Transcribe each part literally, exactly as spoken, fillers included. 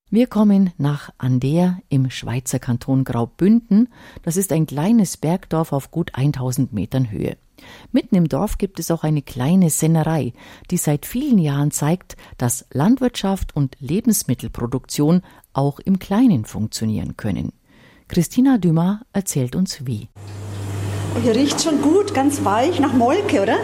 Wir kommen nach Ander im Schweizer Kanton Graubünden. Das ist ein kleines Bergdorf auf gut tausend Metern Höhe. Mitten im Dorf gibt es auch eine kleine Sennerei, die seit vielen Jahren zeigt, dass Landwirtschaft und Lebensmittelproduktion auch im Kleinen funktionieren können. Christina Dumas erzählt uns wie. Oh, hier riecht schon gut, ganz weich, nach Molke, oder?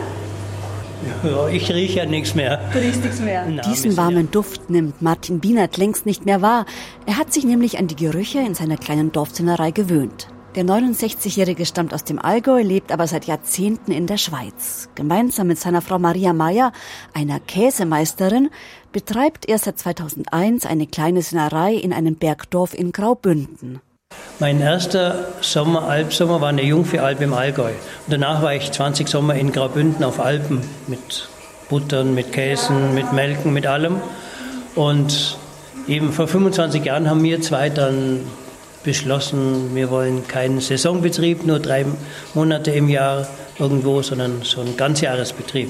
Ja, ich rieche ja nichts mehr. Du riechst nichts mehr. Na, Diesen warmen Duft nimmt Martin Bienert längst nicht mehr wahr. Er hat sich nämlich an die Gerüche in seiner kleinen Dorfsennerei gewöhnt. Der neunundsechzigjährige stammt aus dem Allgäu, lebt aber seit Jahrzehnten in der Schweiz. Gemeinsam mit seiner Frau Maria Meyer, einer Käsemeisterin, betreibt er seit zweitausendeins eine kleine Sennerei in einem Bergdorf in Graubünden. Mein erster Sommer, Alpsommer, war eine Jungvieh-Alp im Allgäu. Und danach war ich zwanzig Sommer in Graubünden auf Alpen mit Buttern, mit Käsen, mit Melken, mit allem. Und eben vor fünfundzwanzig Jahren haben wir zwei dann beschlossen, wir wollen keinen Saisonbetrieb, nur drei Monate im Jahr irgendwo, sondern so einen Ganzjahresbetrieb.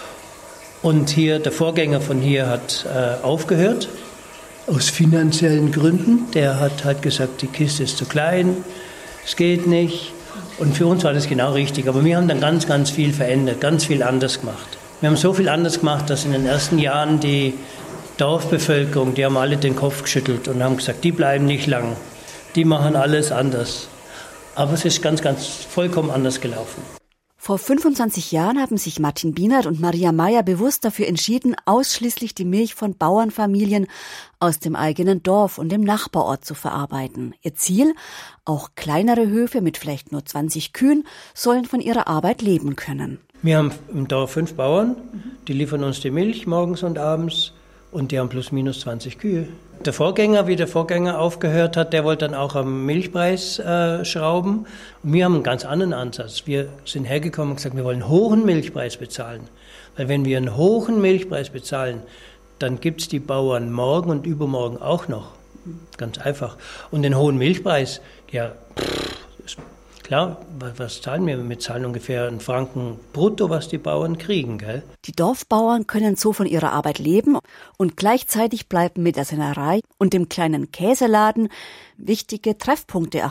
Und hier, der Vorgänger von hier hat äh, aufgehört. Aus finanziellen Gründen. Der hat halt gesagt, die Kiste ist zu klein, es geht nicht. Und für uns war das genau richtig. Aber wir haben dann ganz, ganz viel verändert, ganz viel anders gemacht. Wir haben so viel anders gemacht, dass in den ersten Jahren die Dorfbevölkerung, die haben alle den Kopf geschüttelt und haben gesagt, die bleiben nicht lang, die machen alles anders. Aber es ist ganz, ganz vollkommen anders gelaufen. Vor fünfundzwanzig Jahren haben sich Martin Bienert und Maria Meyer bewusst dafür entschieden, ausschließlich die Milch von Bauernfamilien aus dem eigenen Dorf und dem Nachbarort zu verarbeiten. Ihr Ziel? Auch kleinere Höfe mit vielleicht nur zwanzig Kühen sollen von ihrer Arbeit leben können. Wir haben im Dorf fünf Bauern, die liefern uns die Milch morgens und abends und die haben plus minus zwanzig Kühe. Der Vorgänger, wie der Vorgänger aufgehört hat, der wollte dann auch am Milchpreis äh, schrauben. Und wir haben einen ganz anderen Ansatz. Wir sind hergekommen und gesagt, wir wollen einen hohen Milchpreis bezahlen. Weil wenn wir einen hohen Milchpreis bezahlen, dann gibt es die Bauern morgen und übermorgen auch noch. Ganz einfach. Und den hohen Milchpreis, ja, pff, ist klar, was, was zahlen wir? Wir zahlen ungefähr einen Franken brutto, was die Bauern kriegen, gell? Die Dorfbauern können so von ihrer Arbeit leben und gleichzeitig bleiben mit der Sennerei und dem kleinen Käseladen wichtige Treffpunkte erhalten.